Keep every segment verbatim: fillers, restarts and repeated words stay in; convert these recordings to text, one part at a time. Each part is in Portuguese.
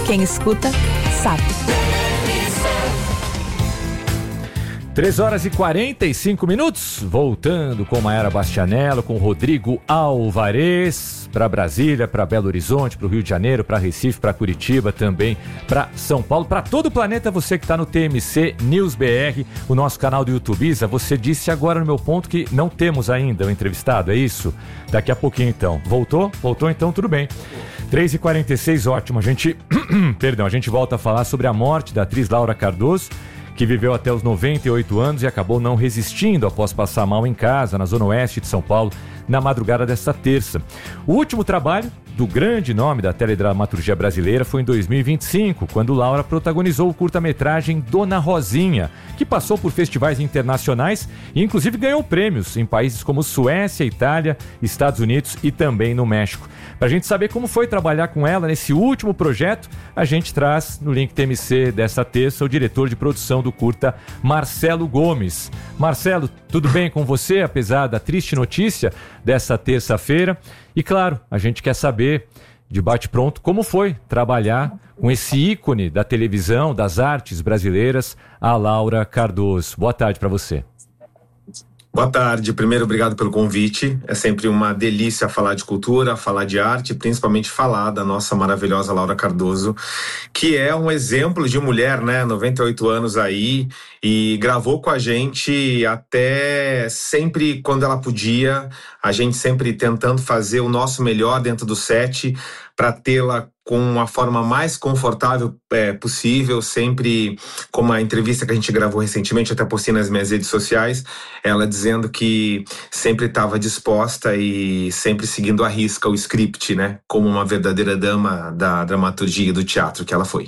Quem escuta, sabe. três horas e quarenta e cinco minutos, voltando com Mayara Bastianello, com Rodrigo Alvarez, para Brasília, para Belo Horizonte, para o Rio de Janeiro, para Recife, para Curitiba, também para São Paulo, para todo o planeta. Você que está no T M C News B R, o nosso canal do YouTube. Isa, você disse agora no meu ponto que não temos ainda o entrevistado, é isso? Daqui a pouquinho então. Voltou? Voltou então, tudo bem. três e quarenta e seis, ótimo. A gente, perdão, a gente volta a falar sobre a morte da atriz Laura Cardoso, que viveu até os noventa e oito anos e acabou não resistindo após passar mal em casa, na zona oeste de São Paulo, na madrugada desta terça. O último trabalho do grande nome da teledramaturgia brasileira foi em dois mil e vinte e cinco, quando Laura protagonizou o curta-metragem Dona Rosinha, que passou por festivais internacionais e inclusive ganhou prêmios em países como Suécia, Itália, Estados Unidos e também no México. Para a gente saber como foi trabalhar com ela nesse último projeto, a gente traz no Link T M C dessa terça o diretor de produção do curta, Marcelo Gomes. Marcelo, tudo bem com você, apesar da triste notícia dessa terça-feira? E claro, a gente quer saber, de bate-pronto, como foi trabalhar com esse ícone da televisão, das artes brasileiras, a Laura Cardoso. Boa tarde para você. Boa tarde. Primeiro, obrigado pelo convite. É sempre uma delícia falar de cultura, falar de arte, principalmente falar da nossa maravilhosa Laura Cardoso, que é um exemplo de mulher, né? noventa e oito anos aí, e gravou com a gente até sempre quando ela podia, a gente sempre tentando fazer o nosso melhor dentro do set para tê-la com a forma mais confortável é, possível, sempre como a entrevista que a gente gravou recentemente, até postei nas minhas redes sociais, ela dizendo que sempre estava disposta e sempre seguindo à risca o script, né, como uma verdadeira dama da dramaturgia e do teatro que ela foi.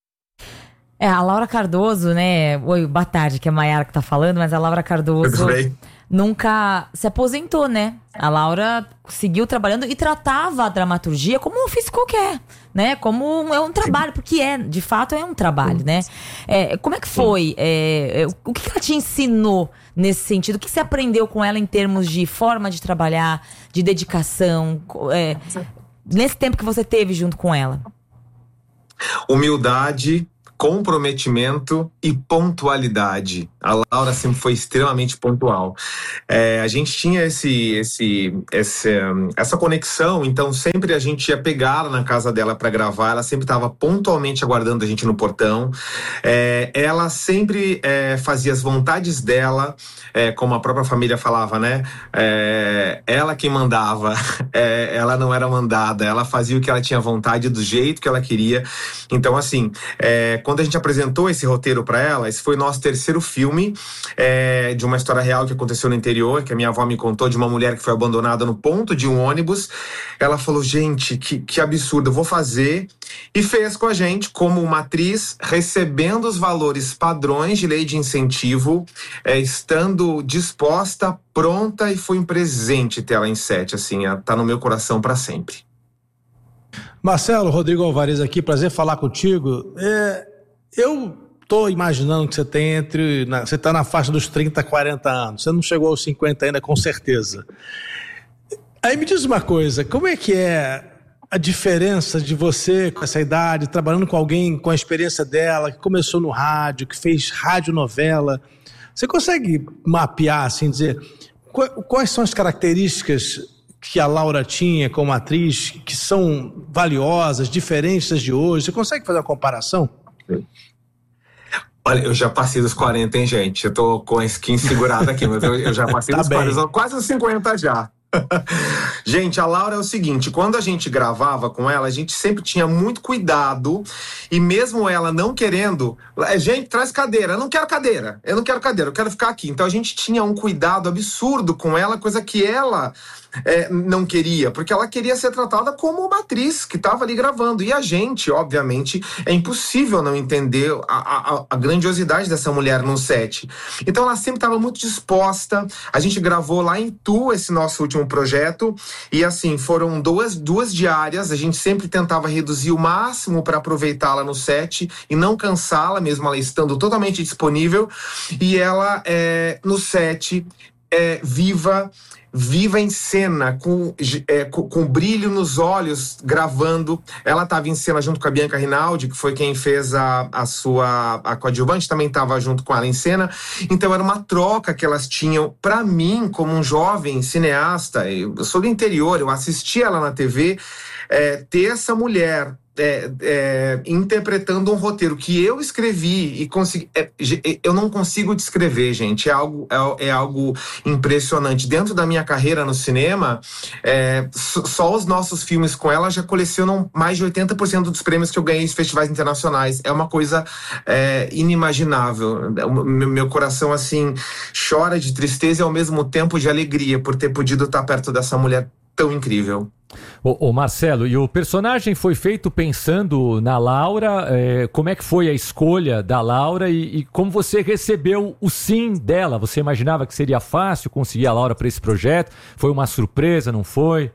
É, a Laura Cardoso, né, oi, boa tarde, que é a Mayara que tá falando, mas a Laura Cardoso nunca se aposentou, né? A Laura seguiu trabalhando e tratava a dramaturgia como um ofício qualquer, né? Como um, é um trabalho, porque é, de fato, é um trabalho, né? É, como é que foi? É, o que ela te ensinou nesse sentido? O que você aprendeu com ela em termos de forma de trabalhar, de dedicação, é, nesse tempo que você teve junto com ela? Humildade, comprometimento e pontualidade. A Laura sempre foi extremamente pontual. É, a gente tinha esse, esse, esse, essa conexão, então sempre a gente ia pegar ela na casa dela para gravar, ela sempre estava pontualmente aguardando a gente no portão. É, ela sempre é, fazia as vontades dela, é, como a própria família falava, né? É, ela que mandava, é, ela não era mandada, ela fazia o que ela tinha vontade, do jeito que ela queria. Então, assim, é, quando a gente apresentou esse roteiro para ela, esse foi o nosso terceiro filme, é, de uma história real que aconteceu no interior, que a minha avó me contou, de uma mulher que foi abandonada no ponto de um ônibus. Ela falou, gente, que, que absurdo, eu vou fazer. E fez com a gente, como uma atriz, recebendo os valores padrões de lei de incentivo, é, estando disposta, pronta, e foi um presente ter ela em set, assim, ela tá no meu coração para sempre. Marcelo, Rodrigo Alvarez aqui, prazer falar contigo. É, eu tô imaginando que você tem entre, na, você tá na faixa dos trinta, quarenta anos, você não chegou aos cinquenta ainda, com certeza. Aí me diz uma coisa, como é que é a diferença de você com essa idade, trabalhando com alguém com a experiência dela, que começou no rádio, que fez radionovela? Você consegue mapear, assim, dizer quais são as características que a Laura tinha como atriz, que são valiosas, diferentes das de hoje? Você consegue fazer uma comparação? Olha, eu já passei dos quarenta, hein, gente? Eu tô com a skin segurada aqui, mas eu, eu já passei Tá dos bem. quarenta, quase os cinquenta já. Gente, a Laura é o seguinte, quando a gente gravava com ela, a gente sempre tinha muito cuidado, e mesmo ela não querendo, gente, traz cadeira, eu não quero cadeira, eu não quero cadeira, eu quero ficar aqui. Então a gente tinha um cuidado absurdo com ela, coisa que ela é, não queria, porque ela queria ser tratada como uma atriz que estava ali gravando, e a gente, obviamente, é impossível não entender a, a, a grandiosidade dessa mulher no set. Então ela sempre estava muito disposta. A gente gravou lá em Tu, esse nosso último projeto, e assim, foram duas, duas diárias. A gente sempre tentava reduzir o máximo para aproveitá-la no set e não cansá-la, mesmo ela estando totalmente disponível. E ela, é, no set, é, viva, viva em cena, com, é, com, com brilho nos olhos, gravando. Ela estava em cena junto com a Bianca Rinaldi, que foi quem fez a, a sua a coadjuvante, também estava junto com ela em cena. Então era uma troca que elas tinham. Para mim, como um jovem cineasta, eu sou do interior, eu assisti ela na T V, é, ter essa mulher É, é, interpretando um roteiro que eu escrevi e consegui, é, eu não consigo descrever, gente, é algo, é, é algo impressionante. Dentro da minha carreira no cinema, é, só os nossos filmes com ela já colecionam mais de oitenta por cento dos prêmios que eu ganhei em festivais internacionais. É uma coisa é, inimaginável. Meu, meu coração, assim, chora de tristeza e ao mesmo tempo de alegria por ter podido estar perto dessa mulher tão incrível. Ô, ô Marcelo, e o personagem foi feito pensando na Laura, é, como é que foi a escolha da Laura e, e como você recebeu o sim dela? Você imaginava que seria fácil conseguir a Laura para esse projeto? Foi uma surpresa, não foi?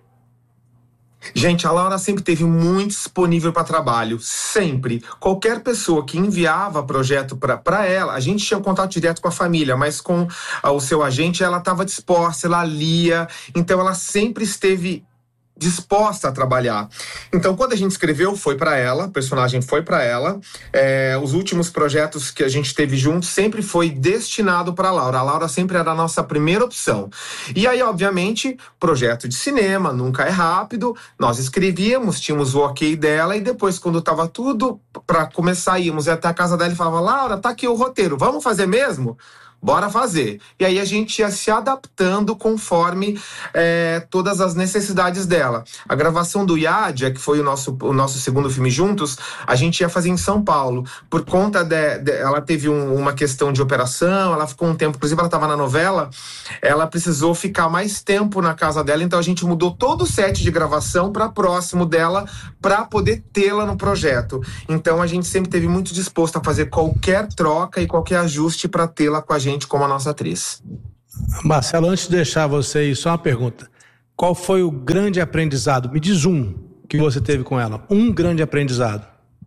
Gente, a Laura sempre esteve muito disponível para trabalho, sempre. Qualquer pessoa que enviava projeto para ela, a gente tinha um contato direto com a família, mas com a, o seu agente, ela estava disposta, ela lia, então ela sempre esteve disposta a trabalhar. Então, quando a gente escreveu, foi para ela, o personagem foi para ela. É, os últimos projetos que a gente teve juntos sempre foi destinado para a Laura. A Laura sempre era a nossa primeira opção. E aí, obviamente, projeto de cinema, nunca é rápido. Nós escrevíamos, tínhamos o ok dela e depois, quando estava tudo para começar, íamos até a casa dela e falava: Laura, tá aqui o roteiro, vamos fazer mesmo? Bora fazer. E aí a gente ia se adaptando conforme é, todas as necessidades dela. A gravação do Yadia, que foi o nosso, o nosso segundo filme juntos, a gente ia fazer em São Paulo. Por conta de... de ela teve um, uma questão de operação, ela ficou um tempo, inclusive ela estava na novela, ela precisou ficar mais tempo na casa dela, então a gente mudou todo o set de gravação para próximo dela, para poder tê-la no projeto. Então a gente sempre esteve muito disposto a fazer qualquer troca e qualquer ajuste para tê-la com a gente como a nossa atriz. Marcelo, antes de deixar você aí, só uma pergunta. Qual foi o grande aprendizado? Me diz um que você teve com ela. Um grande aprendizado.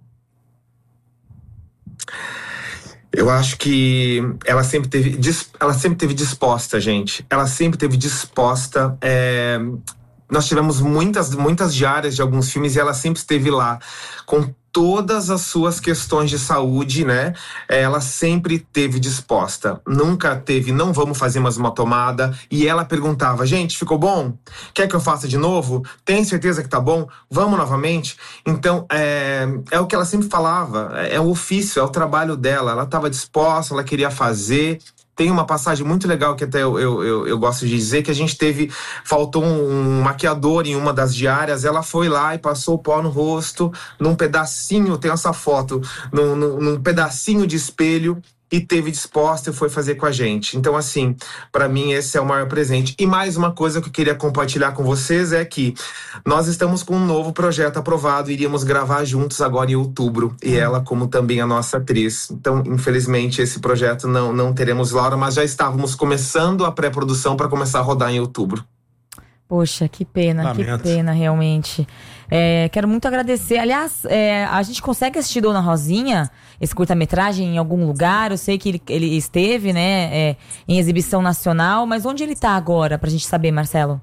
Eu acho que ela sempre teve, ela sempre teve disposta, gente. Ela sempre teve disposta. É... Nós tivemos muitas, muitas diárias de alguns filmes e ela sempre esteve lá com todas as suas questões de saúde, né? Ela sempre teve disposta. Nunca teve, não vamos fazer mais uma tomada. E ela perguntava: gente, ficou bom? Quer que eu faça de novo? Tem certeza que tá bom? Vamos novamente? Então, é, é o que ela sempre falava. É o ofício, é o trabalho dela. Ela estava disposta, ela queria fazer. Tem uma passagem muito legal que até eu, eu, eu, eu gosto de dizer, que a gente teve, faltou um, um maquiador em uma das diárias, ela foi lá e passou o pó no rosto, num pedacinho, tem essa foto, num, num, num pedacinho de espelho, e teve disposta e foi fazer com a gente. Então, assim, para mim esse é o maior presente. E mais uma coisa que eu queria compartilhar com vocês é que nós estamos com um novo projeto aprovado, iríamos gravar juntos agora em outubro, e ela como também a nossa atriz. Então, infelizmente, esse projeto não, não teremos Laura, mas já estávamos começando a pré-produção para começar a rodar em outubro. Poxa, que pena, Lamento. que pena, realmente. É, quero muito agradecer. Aliás, é, a gente consegue assistir Dona Rosinha, esse curta-metragem, em algum lugar? Eu sei que ele, ele esteve, né, é, em exibição nacional, mas onde ele está agora, pra gente saber, Marcelo?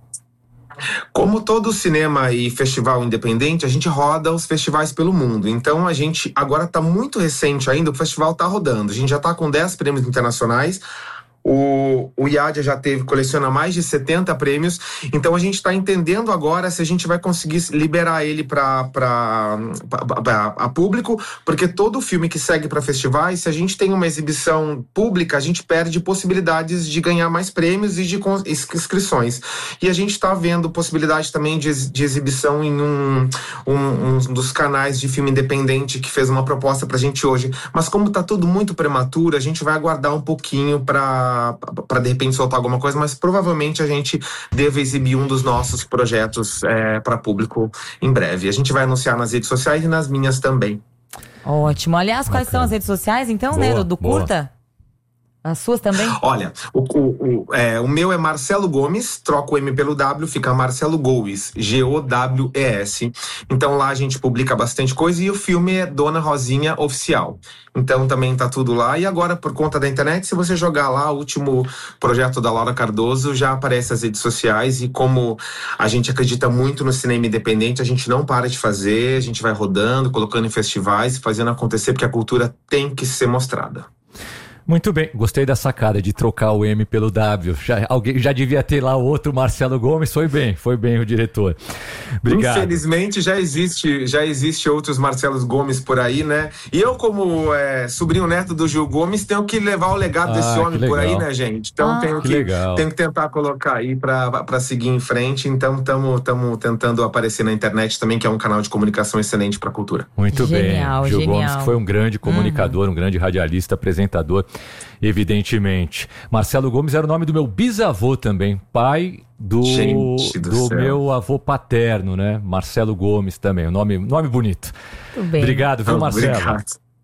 Como todo cinema e festival independente, a gente roda os festivais pelo mundo. Então a gente agora está muito recente ainda, o festival está rodando. A gente já está com dez prêmios internacionais. O, o Yadia já teve, coleciona mais de setenta prêmios, então a gente está entendendo agora se a gente vai conseguir liberar ele para público, porque todo filme que segue para festivais, se a gente tem uma exibição pública, a gente perde possibilidades de ganhar mais prêmios e de inscrições. E a gente está vendo possibilidade também de, de exibição em um, um, um dos canais de filme independente que fez uma proposta para a gente hoje. Mas como está tudo muito prematuro, a gente vai aguardar um pouquinho para para de repente soltar alguma coisa, mas provavelmente a gente deve exibir um dos nossos projetos é, para público em breve. A gente vai anunciar nas redes sociais e nas minhas também. Ótimo. Aliás, quais Bacana. são as redes sociais, então, boa, né, do, do curta? As suas também? Olha, o, o, o, é, o meu é Marcelo Gomes, troca o M pelo W, fica Marcelo Goes, G O W E S. Então lá a gente publica bastante coisa e o filme é Dona Rosinha Oficial. Então também tá tudo lá. E agora, por conta da internet, se você jogar lá o último projeto da Laura Cardoso, já aparece as redes sociais. E como a gente acredita muito no cinema independente, a gente não para de fazer, a gente vai rodando, colocando em festivais, fazendo acontecer, porque a cultura tem que ser mostrada. Muito bem, gostei da sacada de trocar o M pelo W. Já, alguém já devia ter lá outro Marcelo Gomes, foi bem, foi bem o diretor. Obrigado. Infelizmente já existe, já existe outros Marcelos Gomes por aí, né? E eu, como é, sobrinho neto do Gil Gomes, tenho que levar o legado ah, desse homem por aí, né, gente? Então ah, tenho, que que, legal. tenho que tentar colocar aí pra, pra seguir em frente. Então estamos tentando aparecer na internet também, que é um canal de comunicação excelente pra cultura. Muito genial, bem. Gil genial. Gomes, que foi um grande comunicador, uhum. um grande radialista, apresentador. Evidentemente. Marcelo Gomes era o nome do meu bisavô também, pai do, Gente do, do céu. meu avô paterno, né? Marcelo Gomes também, um nome, nome bonito. Tudo bem. Obrigado, viu, Marcelo? Obrigado.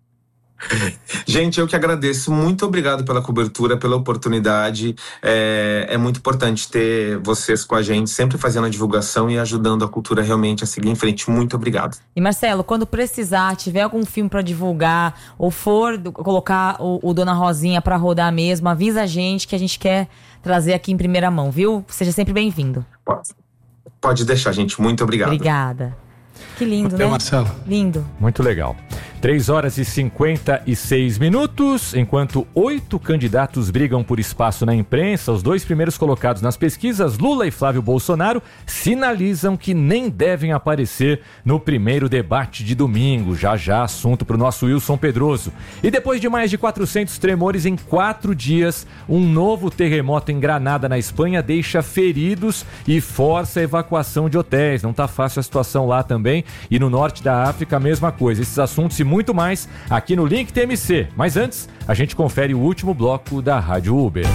Gente, eu que agradeço, muito obrigado pela cobertura, pela oportunidade. É, é muito importante ter vocês com a gente, sempre fazendo a divulgação e ajudando a cultura realmente a seguir em frente. Muito obrigado. E Marcelo, quando precisar, tiver algum filme para divulgar ou for do, colocar o, o Dona Rosinha para rodar mesmo, avisa a gente que a gente quer trazer aqui em primeira mão, viu? Seja sempre bem-vindo. Pode, pode deixar, gente. Muito obrigado. Obrigada. Que lindo, Até, né? Marcelo. Lindo. Muito legal. três horas e cinquenta e seis minutos, enquanto oito candidatos brigam por espaço na imprensa, os dois primeiros colocados nas pesquisas, Lula e Flávio Bolsonaro, sinalizam que nem devem aparecer no primeiro debate de domingo. Já já assunto para o nosso Wilson Pedroso. E depois de mais de quatrocentos tremores em quatro dias, um novo terremoto em Granada, na Espanha, deixa feridos e força a evacuação de hotéis. Não está fácil a situação lá também. E no norte da África, a mesma coisa. Esses assuntos e muito mais aqui no Link T M C. Mas antes, a gente confere o último bloco da Rádio Uber.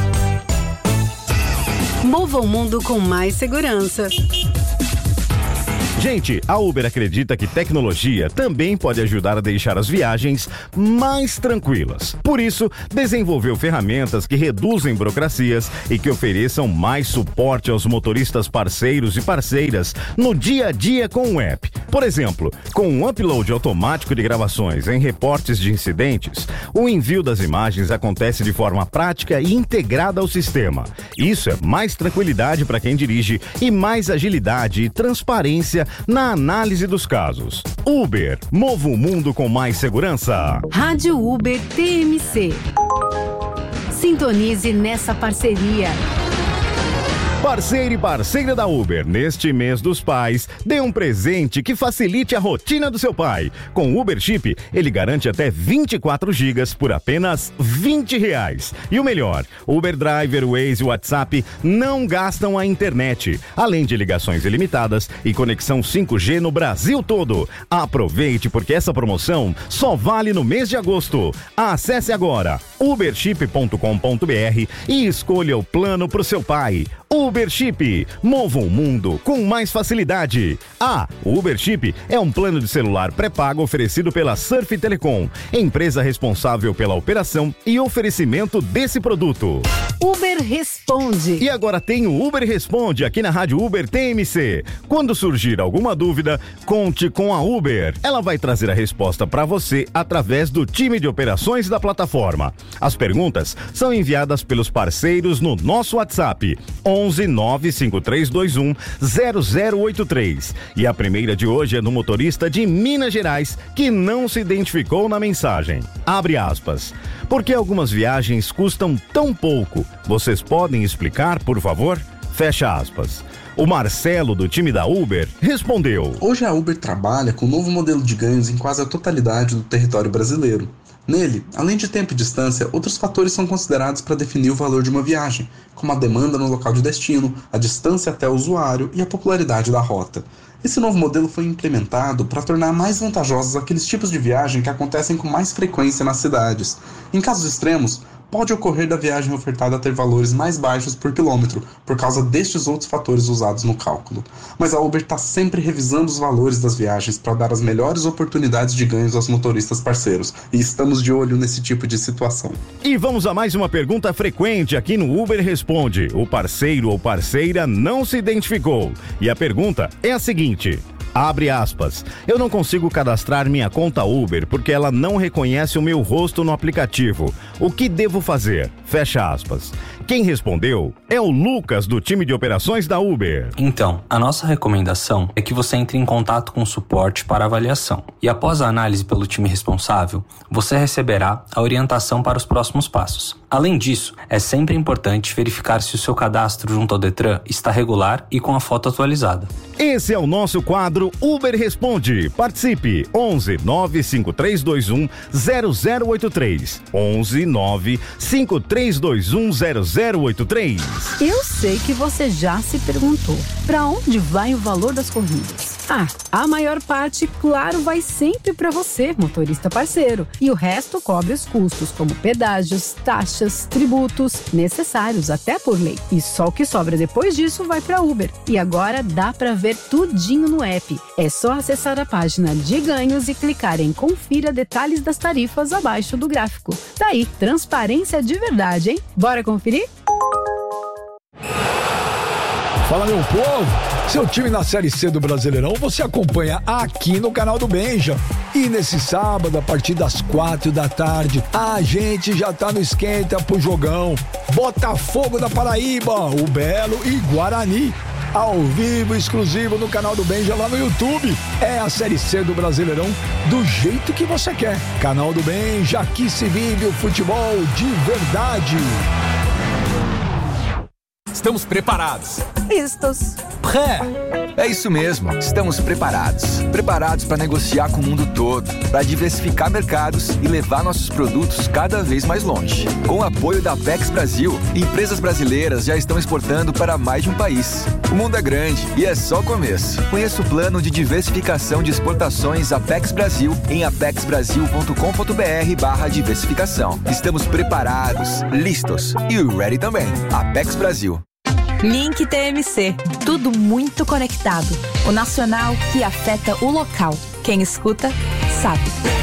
Mova o mundo com mais segurança. Gente, a Uber acredita que tecnologia também pode ajudar a deixar as viagens mais tranquilas. Por isso, desenvolveu ferramentas que reduzem burocracias e que ofereçam mais suporte aos motoristas parceiros e parceiras no dia a dia com o app. Por exemplo, com um upload automático de gravações em reportes de incidentes, o envio das imagens acontece de forma prática e integrada ao sistema. Isso é mais tranquilidade para quem dirige e mais agilidade e transparência na análise dos casos. Uber, mova o mundo com mais segurança. Rádio Uber T M C. Sintonize nessa parceria. Parceiro e parceira da Uber, neste mês dos pais, dê um presente que facilite a rotina do seu pai. Com o Uber Chip, ele garante até vinte e quatro gigas por apenas vinte reais. E o melhor, Uber Driver, Waze e WhatsApp não gastam a internet, além de ligações ilimitadas e conexão cinco G no Brasil todo. Aproveite, porque essa promoção só vale no mês de agosto. Acesse agora uberchip ponto com ponto b r e escolha o plano para o seu pai. Uber Chip, mova o mundo com mais facilidade. Ah, o Uber Chip é um plano de celular pré-pago oferecido pela Surf Telecom, empresa responsável pela operação e oferecimento desse produto. Uber Responde. E agora tem o Uber Responde aqui na Rádio Uber T M C. Quando surgir alguma dúvida, conte com a Uber. Ela vai trazer a resposta para você através do time de operações da plataforma. As perguntas são enviadas pelos parceiros no nosso WhatsApp onze nove cinco três dois um zero zero oito três. E a primeira de hoje é do motorista de Minas Gerais que não se identificou na mensagem. Abre aspas. Por que algumas viagens custam tão pouco? Vocês podem explicar, por favor? Fecha aspas. O Marcelo, do time da Uber, respondeu. Hoje a Uber trabalha com um novo modelo de ganhos em quase a totalidade do território brasileiro. Nele, além de tempo e distância, outros fatores são considerados para definir o valor de uma viagem, como a demanda no local de destino, a distância até o usuário e a popularidade da rota. Esse novo modelo foi implementado para tornar mais vantajosos aqueles tipos de viagem que acontecem com mais frequência nas cidades. Em casos extremos, pode ocorrer da viagem ofertada ter valores mais baixos por quilômetro, por causa destes outros fatores usados no cálculo. Mas a Uber está sempre revisando os valores das viagens para dar as melhores oportunidades de ganhos aos motoristas parceiros, e estamos de olho nesse tipo de situação. E vamos a mais uma pergunta frequente aqui no Uber Responde. O parceiro ou parceira não se identificou. E a pergunta é a seguinte... Abre aspas. Eu não consigo cadastrar minha conta Uber porque ela não reconhece o meu rosto no aplicativo. O que devo fazer? Fecha aspas. Quem respondeu é o Lucas, do time de operações da Uber. Então, a nossa recomendação é que você entre em contato com o suporte para avaliação. E após a análise pelo time responsável, você receberá a orientação para os próximos passos. Além disso, é sempre importante verificar se o seu cadastro junto ao Detran está regular e com a foto atualizada. Esse é o nosso quadro Uber Responde. Participe! onze nove cinco três dois um zero zero oito três. onze nove cinco três dois um zero zero oito três. Eu sei que você já se perguntou, para onde vai o valor das corridas? Ah, a maior parte, claro, vai sempre para você, motorista parceiro. E o resto cobre os custos, como pedágios, taxas, tributos, necessários até por lei. E só o que sobra depois disso vai para Uber. E agora dá para ver tudinho no app. É só acessar a página de ganhos e clicar em Confira detalhes das tarifas abaixo do gráfico. Daí, transparência de verdade, hein? Bora conferir? Fala, meu povo! Seu time na Série C do Brasileirão você acompanha aqui no canal do Benja. E nesse sábado, a partir das quatro da tarde, a gente já tá no esquenta pro jogão. Botafogo da Paraíba, o Belo e Guarani. Ao vivo, exclusivo no canal do Benja lá no YouTube. É a Série C do Brasileirão do jeito que você quer. Canal do Benja, aqui se vive o futebol de verdade. Estamos preparados. Listos. Pré. É isso mesmo, estamos preparados. Preparados para negociar com o mundo todo, para diversificar mercados e levar nossos produtos cada vez mais longe. Com o apoio da Apex Brasil, empresas brasileiras já estão exportando para mais de um país. O mundo é grande e é só o começo. Conheça o plano de diversificação de exportações Apex Brasil em apexbrasil.com.br barra diversificação. Estamos preparados, listos e ready também. Apex Brasil. Link T M C. Tudo muito conectado. O nacional que afeta o local. Quem escuta, sabe.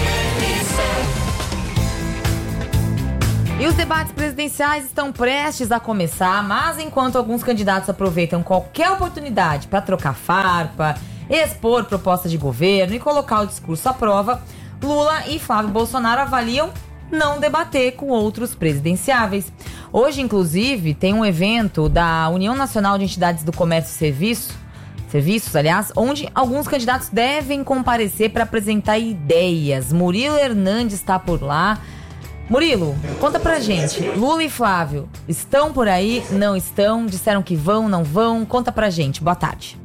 E os debates presidenciais estão prestes a começar, mas enquanto alguns candidatos aproveitam qualquer oportunidade para trocar farpa, expor proposta de governo e colocar o discurso à prova, Lula e Flávio Bolsonaro avaliam não debater com outros presidenciáveis. Hoje, inclusive, tem um evento da União Nacional de Entidades do Comércio e Serviço, Serviços, aliás, onde alguns candidatos devem comparecer para apresentar ideias. Murilo Hernandes está por lá. Murilo, conta pra gente, Lula e Flávio estão por aí, não estão? Disseram que vão, não vão? Conta pra gente, boa tarde.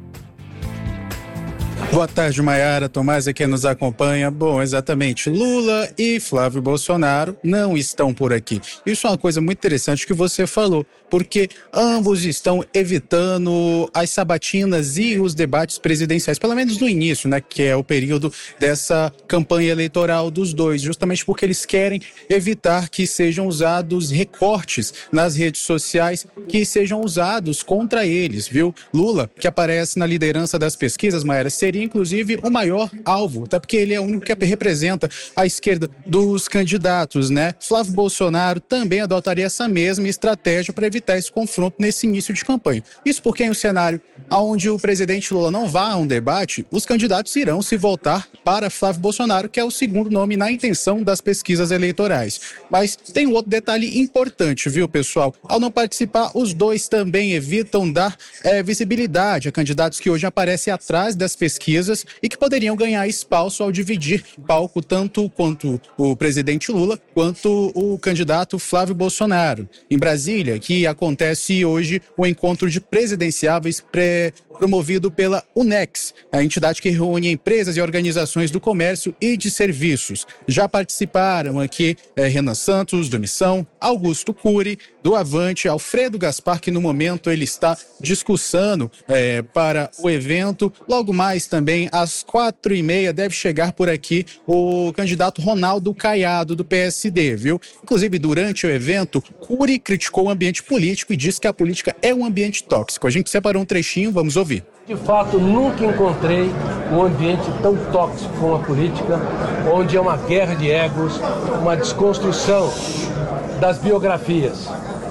Boa tarde, Maiara, Tomás é quem nos acompanha. Bom, exatamente, Lula e Flávio Bolsonaro não estão por aqui. Isso é uma coisa muito interessante que você falou, porque ambos estão evitando as sabatinas e os debates presidenciais, pelo menos no início, né, que é o período dessa campanha eleitoral dos dois, justamente porque eles querem evitar que sejam usados recortes nas redes sociais que sejam usados contra eles, viu? Lula, que aparece na liderança das pesquisas, Maiara, seria inclusive o maior alvo, até porque ele é o único que representa a esquerda dos candidatos, né? Flávio Bolsonaro também adotaria essa mesma estratégia para evitar esse confronto nesse início de campanha. Isso porque em um cenário onde o presidente Lula não vá a um debate, os candidatos irão se voltar para Flávio Bolsonaro, que é o segundo nome na intenção das pesquisas eleitorais. Mas tem um outro detalhe importante, viu, pessoal? Ao não participar, os dois também evitam dar é, visibilidade a candidatos que hoje aparecem atrás das pesquisas e que poderiam ganhar espaço ao dividir palco tanto quanto o presidente Lula quanto o candidato Flávio Bolsonaro. Em Brasília, que acontece hoje o encontro de presidenciáveis pré promovido pela UNEX, a entidade que reúne empresas e organizações do comércio e de serviços. Já participaram aqui é, Renan Santos, do Missão, Augusto Cury, do Avante, Alfredo Gaspar, que no momento ele está discursando é, para o evento. Logo mais também também, às quatro e meia, deve chegar por aqui o candidato Ronaldo Caiado, do P S D, viu? Inclusive, durante o evento, Cury criticou o ambiente político e disse que a política é um ambiente tóxico. A gente separou um trechinho, vamos ouvir. De fato, nunca encontrei um ambiente tão tóxico como a política, onde é uma guerra de egos, uma desconstrução das biografias.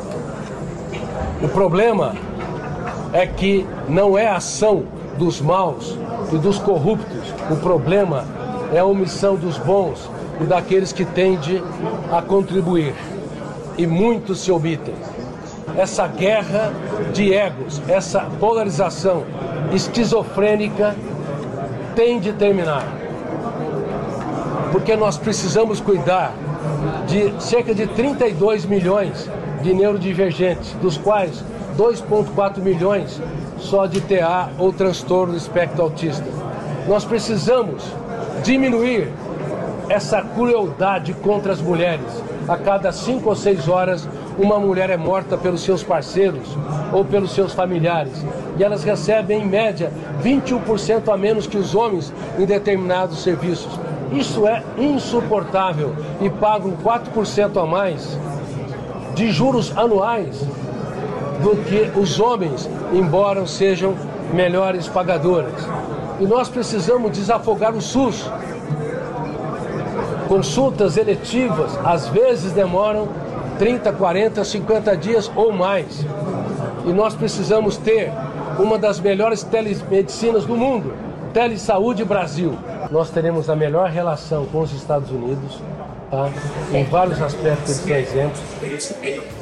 O problema é que não é a ação dos maus e dos corruptos. O problema é a omissão dos bons e daqueles que tendem a contribuir. E muitos se omitem. Essa guerra de egos, essa polarização esquizofrênica tem de terminar. Porque nós precisamos cuidar de cerca de trinta e dois milhões de neurodivergentes, dos quais dois vírgula quatro milhões só de T A ou transtorno do espectro autista. Nós precisamos diminuir essa crueldade contra as mulheres. A cada cinco ou seis horas, uma mulher é morta pelos seus parceiros ou pelos seus familiares. E elas recebem, em média, vinte e um por cento a menos que os homens em determinados serviços. Isso é insuportável e pagam quatro por cento a mais de juros anuais do que os homens, embora sejam melhores pagadores. E nós precisamos desafogar o SUS. Consultas eletivas, às vezes, demoram trinta, quarenta, cinquenta dias ou mais. E nós precisamos ter uma das melhores telemedicinas do mundo, Telesaúde Brasil. Nós teremos a melhor relação com os Estados Unidos, tá? Em vários aspectos, eles são exemplos.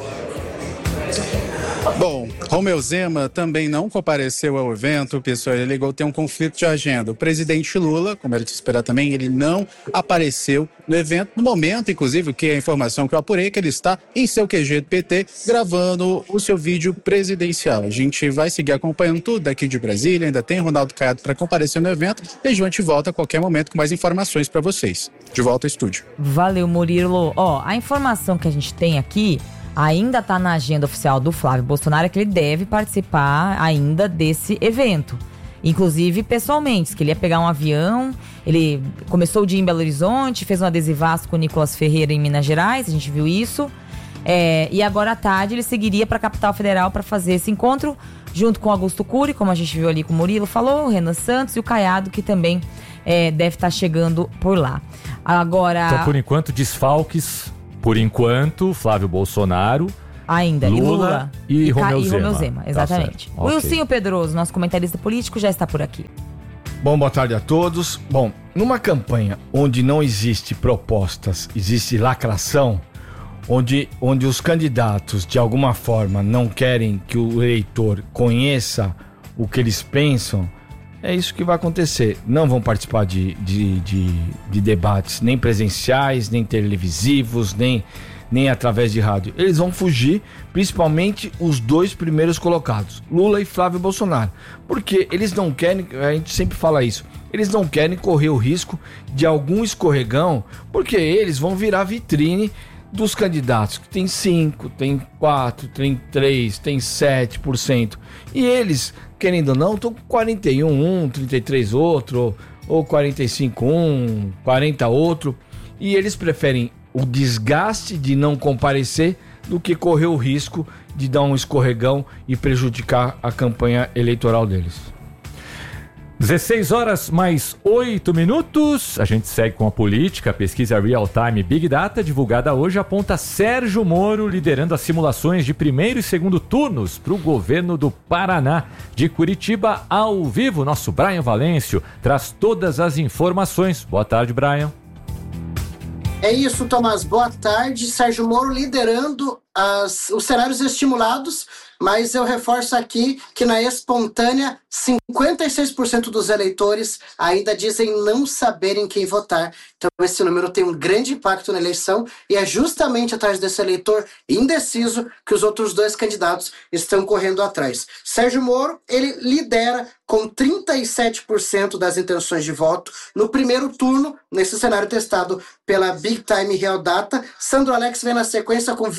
Bom, Romeu Zema também não compareceu ao evento, pessoal, ele alegou ter um conflito de agenda. O presidente Lula, como era de esperar também, ele não apareceu no evento, no momento, inclusive, que a informação que eu apurei, que ele está em seu Q G do P T, gravando o seu vídeo presidencial. A gente vai seguir acompanhando tudo daqui de Brasília, ainda tem Ronaldo Caiado para comparecer no evento, e a gente volta a qualquer momento com mais informações para vocês. De volta ao estúdio. Valeu, Murilo. Ó, a informação que a gente tem aqui ainda está na agenda oficial do Flávio Bolsonaro, é que ele deve participar ainda desse evento. Inclusive, pessoalmente, que ele ia pegar um avião, ele começou o dia em Belo Horizonte, fez um adesivaço com o Nicolas Ferreira em Minas Gerais, a gente viu isso. É, e agora à tarde ele seguiria para a capital federal para fazer esse encontro, junto com Augusto Cury, como a gente viu ali com o Murilo falou, o Renan Santos e o Caiado, que também é, deve estar tá chegando por lá. Agora... Então, por enquanto, desfalques... Por enquanto, Flávio Bolsonaro, ainda, Lula, e Lula e, e Romeu Zema. Romeu Zema, exatamente. Tá, o Wilsinho Pedroso, nosso comentarista político, já está por aqui. Bom, boa tarde a todos. Bom, numa campanha onde não existe propostas, existe lacração, onde, onde os candidatos, de alguma forma, não querem que o eleitor conheça o que eles pensam, é isso que vai acontecer. Não vão participar de, de, de, de debates nem presenciais, nem televisivos, nem, nem através de rádio. Eles vão fugir, principalmente os dois primeiros colocados, Lula e Flávio Bolsonaro. Porque eles não querem, a gente sempre fala isso, eles não querem correr o risco de algum escorregão, porque eles vão virar vitrine dos candidatos, que tem cinco, tem quatro, tem três, tem sete por cento. E eles, querendo ou não, estão com quarenta e um, um, trinta e três outro, ou quarenta e cinco, um, quarenta outro. E eles preferem o desgaste de não comparecer do que correr o risco de dar um escorregão e prejudicar a campanha eleitoral deles. dezesseis horas mais oito minutos, a gente segue com a política. A pesquisa Real Time Big Data, divulgada hoje, aponta Sérgio Moro liderando as simulações de primeiro e segundo turnos para o governo do Paraná. De Curitiba, ao vivo, nosso Brian Valêncio traz todas as informações. Boa tarde, Brian. É isso, Tomás. Boa tarde. Sérgio Moro liderando as, os cenários estimulados, mas eu reforço aqui que na espontânea, cinquenta e seis por cento dos eleitores ainda dizem não saberem quem votar. Então esse número tem um grande impacto na eleição e é justamente atrás desse eleitor indeciso que os outros dois candidatos estão correndo atrás. Sérgio Moro, ele lidera com trinta e sete por cento das intenções de voto no primeiro turno, nesse cenário testado pela Big Time Real Data. Sandro Alex vem na sequência com vinte e dois por cento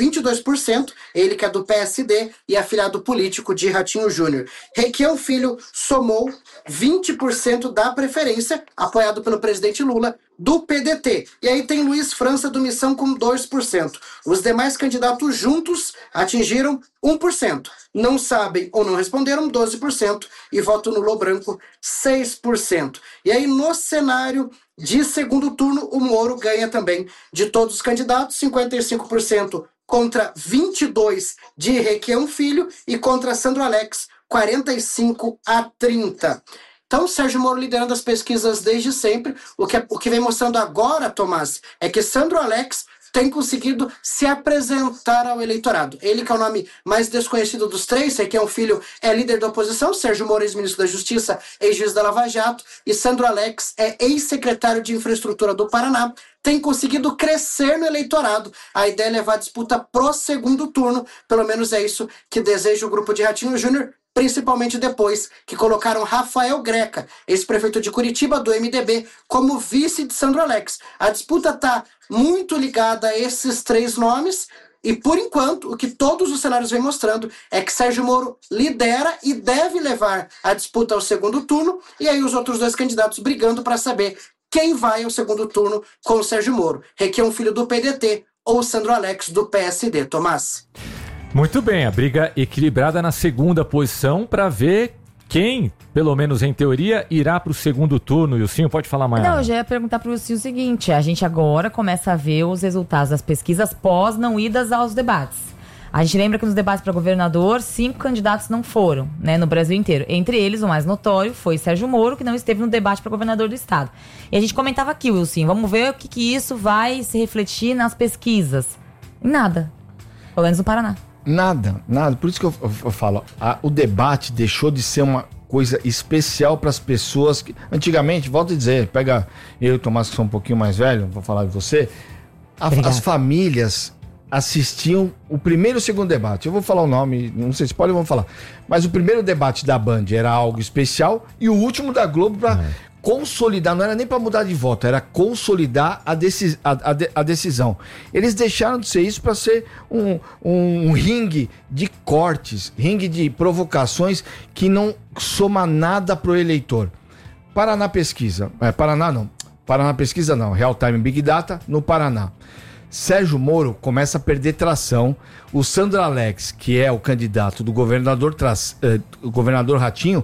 por cento, ele que é do P S D e afiliado político de Ratinho Júnior. Requião Filho somou vinte por cento da preferência, apoiado pelo presidente Lula, do P D T. E aí tem Luiz França do Missão com dois por cento. Os demais candidatos juntos atingiram um por cento. Não sabem ou não responderam, doze por cento. E voto nulo ou branco, seis por cento. E aí no cenário de segundo turno, o Moro ganha também de todos os candidatos, cinquenta e cinco por cento contra vinte e dois por cento de Requião Filho e contra Sandro Alex, quarenta e cinco a trinta. Então, Sérgio Moro liderando as pesquisas desde sempre. O que, é, o que vem mostrando agora, Tomás, é que Sandro Alex tem conseguido se apresentar ao eleitorado. Ele que é o nome mais desconhecido dos três, que é um filho, é líder da oposição, Sérgio Moro, ex-ministro da Justiça, ex-juiz da Lava Jato, e Sandro Alex é ex-secretário de Infraestrutura do Paraná, tem conseguido crescer no eleitorado. A ideia é levar a disputa pro segundo turno, pelo menos é isso que deseja o grupo de Ratinho Júnior, principalmente depois que colocaram Rafael Greca, ex-prefeito de Curitiba, do M D B, como vice de Sandro Alex. A disputa está muito ligada a esses três nomes e, por enquanto, o que todos os cenários vêm mostrando é que Sérgio Moro lidera e deve levar a disputa ao segundo turno, e aí os outros dois candidatos brigando para saber quem vai ao segundo turno com o Sérgio Moro. Requião Filho do P D T ou Sandro Alex do P S D. Tomás? Muito bem, a briga equilibrada na segunda posição para ver quem, pelo menos em teoria, irá para o segundo turno. E o Ilcinho pode falar mais. Não, eu já ia perguntar para o Ilcinho o seguinte, a gente agora começa a ver os resultados das pesquisas pós não idas aos debates. A gente lembra que nos debates para governador, cinco candidatos não foram, né, no Brasil inteiro. Entre eles, o mais notório foi Sérgio Moro, que não esteve no debate para governador do estado. E a gente comentava aqui, Ilcinho, vamos ver o que, que isso vai se refletir nas pesquisas. Em nada, pelo menos no Paraná. Nada, nada. Por isso que eu, eu, eu falo, a, o debate deixou de ser uma coisa especial para as pessoas que... Antigamente, volto a dizer, pega eu e o Tomás, que sou um pouquinho mais velho, vou falar de você, a, as famílias assistiam o primeiro e o segundo debate. Eu vou falar o nome, não sei se pode, vamos falar. Mas o primeiro debate da Band era algo especial e o último da Globo para... É. Consolidar, não era nem para mudar de voto, era consolidar a, decis, a, a, a decisão. Eles deixaram de ser isso para ser um, um, um ringue de cortes, ringue de provocações que não soma nada pro eleitor. Paraná Pesquisa, é, Paraná não, Paraná Pesquisa não, Real Time Big Data no Paraná. Sérgio Moro começa a perder tração. O Sandro Alex, que é o candidato do governador, traz, eh, o governador Ratinho,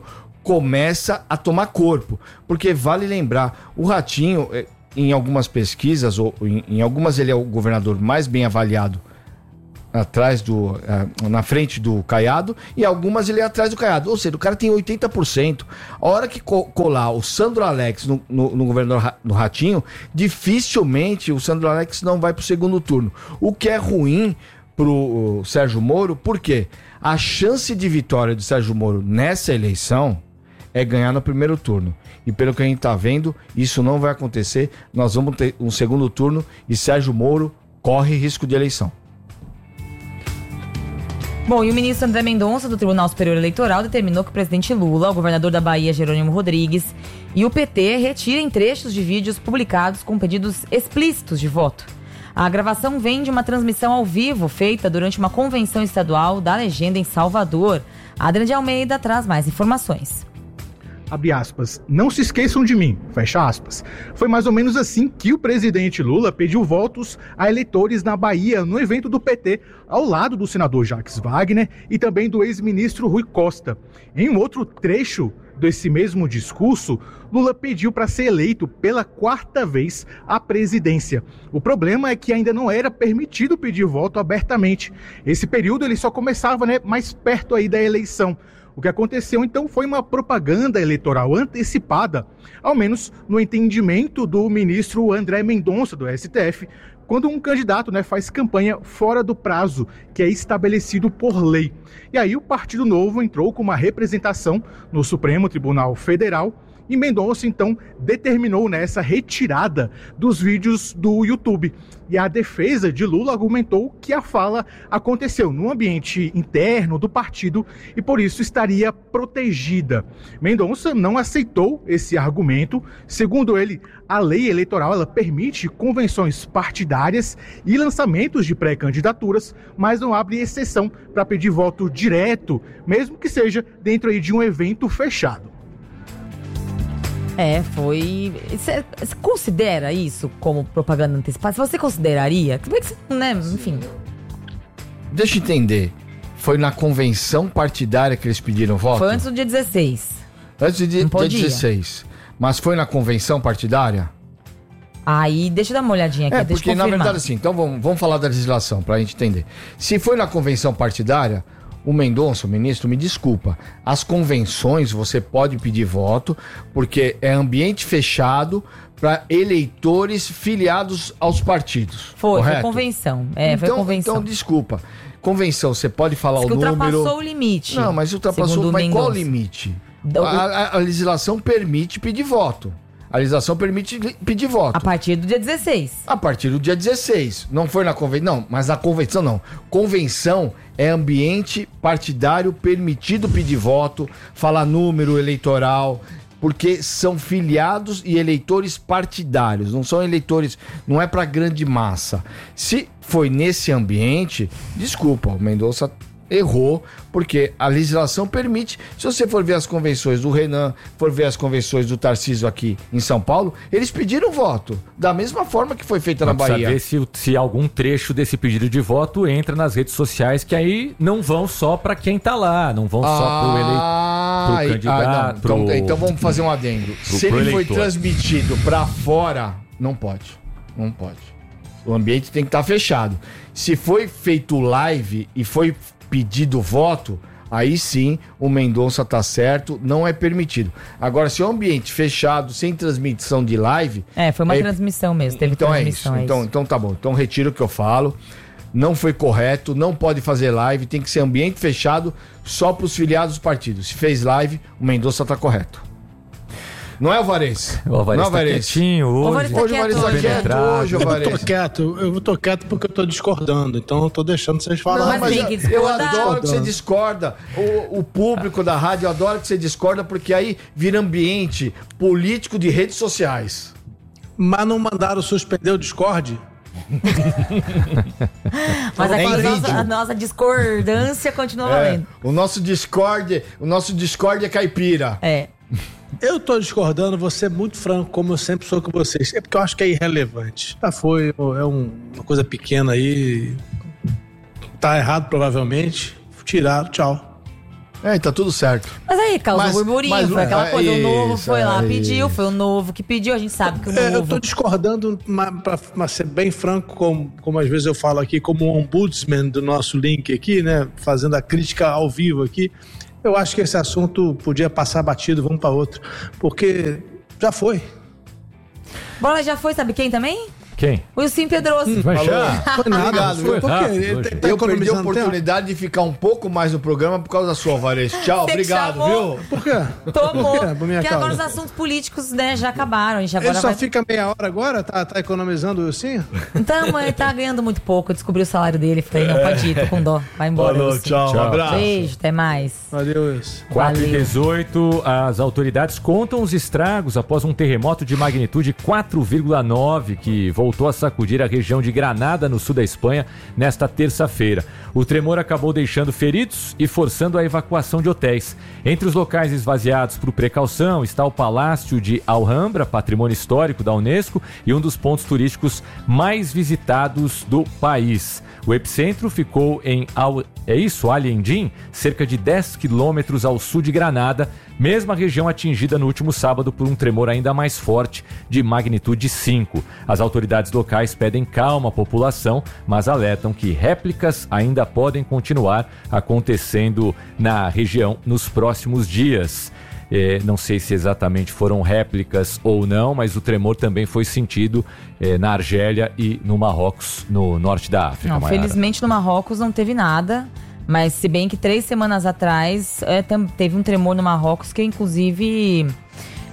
começa a tomar corpo, porque vale lembrar, o Ratinho, em algumas pesquisas, ou em, em algumas ele é o governador mais bem avaliado atrás do, na frente do Caiado, e algumas ele é atrás do Caiado, ou seja, o cara tem oitenta por cento. A hora que colar o Sandro Alex no, no, no governador no Ratinho, dificilmente o Sandro Alex não vai pro segundo turno, o que é ruim pro Sérgio Moro, porque a chance de vitória do Sérgio Moro nessa eleição é ganhar no primeiro turno. E pelo que a gente tá vendo, isso não vai acontecer. Nós vamos ter um segundo turno e Sérgio Moro corre risco de eleição. Bom, e o ministro André Mendonça, do Tribunal Superior Eleitoral, determinou que o presidente Lula, o governador da Bahia, Jerônimo Rodrigues, e o P T retirem trechos de vídeos publicados com pedidos explícitos de voto. A gravação vem de uma transmissão ao vivo feita durante uma convenção estadual da Legenda em Salvador. Adriana de Almeida traz mais informações. Abre aspas, não se esqueçam de mim, fecha aspas. Foi mais ou menos assim que o presidente Lula pediu votos a eleitores na Bahia, no evento do P T, ao lado do senador Jacques Wagner e também do ex-ministro Rui Costa. Em um outro trecho desse mesmo discurso, Lula pediu para ser eleito pela quarta vez à presidência. O problema é que ainda não era permitido pedir voto abertamente. Esse período ele só começava, né, mais perto aí da eleição. O que aconteceu, então, foi uma propaganda eleitoral antecipada, ao menos no entendimento do ministro André Mendonça, do S T F, quando um candidato, né, faz campanha fora do prazo que é estabelecido por lei. E aí o Partido Novo entrou com uma representação no Supremo Tribunal Federal E Mendonça, então, determinou nessa retirada dos vídeos do YouTube. E a defesa de Lula argumentou que a fala aconteceu no ambiente interno do partido e, por isso, estaria protegida. Mendonça não aceitou esse argumento. Segundo ele, a lei eleitoral ela permite convenções partidárias e lançamentos de pré-candidaturas, mas não abre exceção para pedir voto direto, mesmo que seja dentro aí de um evento fechado. É, foi... Você considera isso como propaganda antecipada? Você consideraria? Como é que você, né? Enfim. Deixa eu entender. Foi na convenção partidária que eles pediram voto? Foi antes do dia dezesseis. Antes do dia, dia dezesseis. Mas foi na convenção partidária? Aí, deixa eu dar uma olhadinha aqui. É, deixa porque eu na verdade assim, então vamos, vamos falar da legislação pra gente entender. Se foi na convenção partidária, o Mendonça, o ministro, me desculpa, as convenções você pode pedir voto, porque é ambiente fechado para eleitores filiados aos partidos. Foi, correto? foi convenção. É, então, foi convenção. Então, desculpa. Convenção, você pode falar Diz o que número... ultrapassou o limite. Não, mas ultrapassou... Mas qual o limite? Do... A, a, a legislação permite pedir voto. A legislação permite pedir voto. A partir do dia dezesseis. A partir do dia dezesseis. Não foi na convenção, não. Mas na convenção, não. Convenção é ambiente partidário permitido pedir voto, falar número eleitoral, porque são filiados e eleitores partidários. Não são eleitores, não é para grande massa. Se foi nesse ambiente, desculpa, o Mendonça errou, porque a legislação permite. Se você for ver as convenções do Renan, for ver as convenções do Tarcísio aqui em São Paulo, eles pediram voto, da mesma forma que foi feita Mas na Bahia. Ver se, se algum trecho desse pedido de voto entra nas redes sociais, que aí não vão só para quem tá lá, não vão ah, só pro, ele, pro candidato. Ah, não, pro, então, então vamos fazer um adendo. Pro, se pro ele eleitor. foi transmitido para fora, não pode. Não pode. O ambiente tem que estar fechado. Se foi feito live e foi pedido voto, aí sim o Mendonça tá certo, não é permitido. Agora, se é um ambiente fechado, sem transmissão de live... É, foi uma é... transmissão mesmo, teve então transmissão. É isso. É então, isso. então tá bom, então retiro o que eu falo. Não foi correto, não pode fazer live, tem que ser ambiente fechado só pros filiados dos partidos. Se fez live, o Mendonça tá correto. Não é, Alvarez? O Alvarez não, tá Alvarez. quietinho hoje. O Alvarez tá hoje, quieto, hoje, quieto hoje, Alvarez. Eu tô quieto, eu tô quieto porque eu tô discordando, então eu tô deixando vocês falarem. Não, mas eu, eu adoro que você discorda. O, o público da rádio adora que você discorda, porque aí vira ambiente político de redes sociais. Mas não mandaram suspender o Discord? Mas aqui a nossa, a nossa discordância continua é, valendo. O nosso Discord, o nosso Discord é caipira. É. Eu tô discordando, vou ser muito franco, como eu sempre sou com vocês. É porque eu acho que é irrelevante. Já foi, é um, uma coisa pequena aí. Tá errado, provavelmente. Tiraram, tchau. É, tá tudo certo. Mas aí, causou mas, burburinho, mas, foi aquela é, coisa, isso, o novo foi lá, é pediu, isso. foi o novo que pediu, a gente sabe que o novo... É, eu tô discordando, mas pra, pra ser bem franco, como, como às vezes eu falo aqui, como ombudsman do nosso link aqui, né, fazendo a crítica ao vivo aqui, eu acho que esse assunto podia passar batido, vamos pra outro, porque já foi. Bola já foi, sabe quem também? Quem? O Wilson Pedroso. Hum, Vai já? Foi nada. Obrigado, foi por quê? Ele tá- tá eu perdi a economizando oportunidade de ficar um pouco mais no programa por causa da sua, Alvarez. Tchau, Você que obrigado, chamou. viu? Por quê? Tomou. Por quê? Por minha Porque agora causa. os assuntos políticos, né, já acabaram. A gente agora Ele só vai... fica meia hora agora? Tá, tá economizando assim? Então, ele tá ganhando muito pouco. Eu descobri o salário dele. Falei, não, pode ir, tô com dó. Vai embora. Falou, Wilson. tchau, um abraço. Beijo, até mais. Valeu, isso. quatro e Valeu. dezoito, as autoridades contam os estragos após um terremoto de magnitude quatro vírgula nove que voltou a sacudir a região de Granada, no sul da Espanha, nesta terça-feira. O tremor acabou deixando feridos e forçando a evacuação de hotéis. Entre os locais esvaziados por precaução está o Palácio de Alhambra, patrimônio histórico da Unesco e um dos pontos turísticos mais visitados do país. O epicentro ficou em Al... é isso, Alhendín, cerca de dez quilômetros ao sul de Granada, mesma região atingida no último sábado por um tremor ainda mais forte, de magnitude cinco. As autoridades locais pedem calma à população, mas alertam que réplicas ainda podem continuar acontecendo na região nos próximos dias. É, não sei se exatamente foram réplicas ou não, mas o tremor também foi sentido é, na Argélia e no Marrocos, no norte da África. Não, Mayara. felizmente no Marrocos não teve nada, mas se bem que três semanas atrás é, teve um tremor no Marrocos que inclusive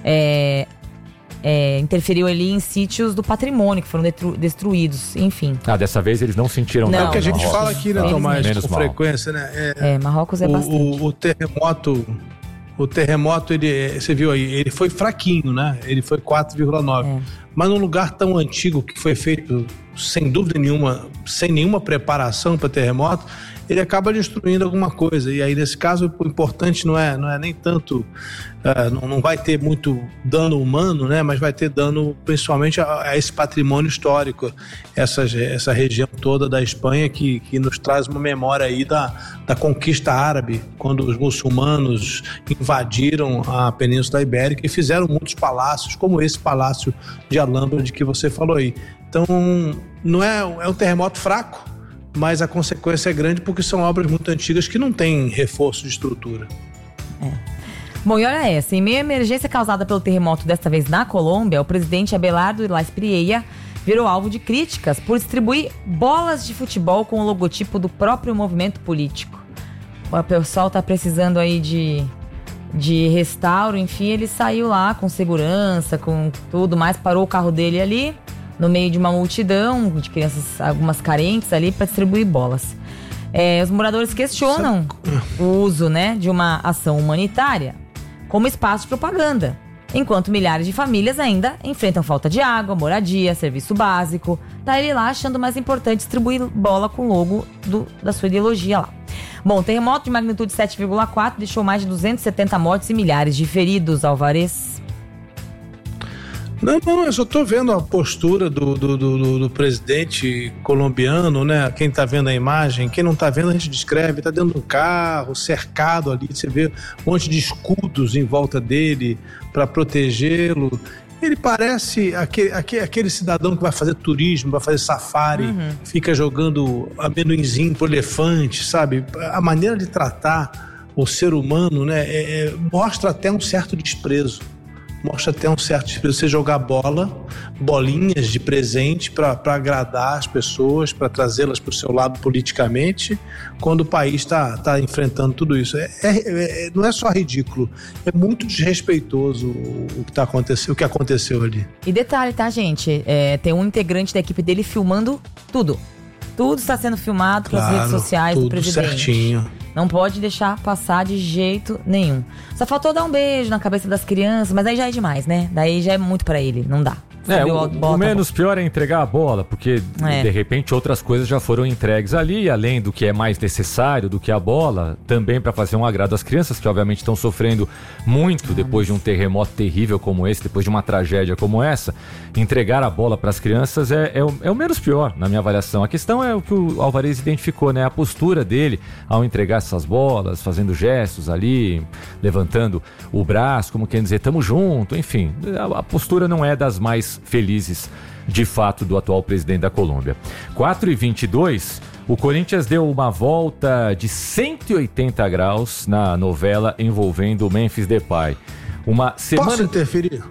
é, é, interferiu ali em sítios do patrimônio que foram detru- destruídos, enfim. Ah, dessa vez eles não sentiram não, nada. É o que a gente Marrocos. fala aqui, né, Tomás, com mal. frequência, né? É, é Marrocos é o, bastante. O, o terremoto, o terremoto, ele, você viu aí, ele foi fraquinho, né? Ele foi quatro vírgula nove. É. Mas num lugar tão antigo que foi feito, sem dúvida nenhuma, sem nenhuma preparação para terremoto, ele acaba destruindo alguma coisa. E aí, nesse caso, o importante não é, não é nem tanto, uh, não, não vai ter muito dano humano, né? Mas vai ter dano principalmente a, a esse patrimônio histórico, essa, essa região toda da Espanha que, que nos traz uma memória aí da, da conquista árabe, quando os muçulmanos invadiram a Península Ibérica e fizeram muitos palácios, como esse palácio de Alhambra de que você falou aí. Então, não é, é um terremoto fraco, mas a consequência é grande porque são obras muito antigas que não têm reforço de estrutura. É. Bom, e olha essa, em meio à emergência causada pelo terremoto, desta vez na Colômbia, o presidente Abelardo Illas Prieia virou alvo de críticas por distribuir bolas de futebol com o logotipo do próprio movimento político. O pessoal tá precisando aí de, de restauro, enfim, ele saiu lá com segurança, com tudo mais, parou o carro dele ali, no meio de uma multidão de crianças, algumas carentes ali, para distribuir bolas. É, os moradores questionam o uso, né, de uma ação humanitária como espaço de propaganda, enquanto milhares de famílias ainda enfrentam falta de água, moradia, serviço básico. Tá ele lá achando mais importante distribuir bola com o logo do, da sua ideologia lá. Bom, o terremoto de magnitude sete vírgula quatro deixou mais de duzentos e setenta mortes e milhares de feridos, Alvarez. Não, não, eu só tô vendo a postura do, do, do, do presidente colombiano, né? Quem tá vendo a imagem, quem não tá vendo a gente descreve, tá dentro do carro, cercado ali, você vê um monte de escudos em volta dele para protegê-lo. Ele parece aquele, aquele, aquele cidadão que vai fazer turismo, vai fazer safari, uhum. fica jogando amendoinzinho pro elefante, sabe? A maneira de tratar o ser humano, né, é, é, mostra até um certo desprezo. Mostra até um certo desprezo. Você jogar bola, bolinhas de presente para agradar as pessoas, para trazê-las para o seu lado politicamente, quando o país está tá enfrentando tudo isso. É, é, é, não é só ridículo, é muito desrespeitoso o que, tá acontecendo, o que aconteceu ali. E detalhe, tá, gente? É, tem um integrante da equipe dele filmando tudo. Tudo está sendo filmado pelas claro, redes sociais do presidente. Certinho. Não pode deixar passar de jeito nenhum. Só faltou dar um beijo na cabeça das crianças, mas aí já é demais, né? Daí já é muito pra ele, não dá. É, o, o menos pior é entregar a bola, porque é. de repente outras coisas já foram entregues ali, além do que é mais necessário do que a bola, também para fazer um agrado às crianças, que obviamente estão sofrendo muito ah, depois mas... de um terremoto terrível como esse, depois de uma tragédia como essa. Entregar a bola para as crianças é, é, o, é o menos pior, na minha avaliação. A questão é o que o Alvarez identificou, né? A postura dele ao entregar essas bolas, fazendo gestos ali, levantando o braço, como quer dizer, tamo junto, enfim. A, a postura não é das mais felizes de fato do atual presidente da Colômbia. quatro e vinte e dois, o Corinthians deu uma volta de cento e oitenta graus na novela envolvendo o Memphis Depay. Uma semana... Posso interferir?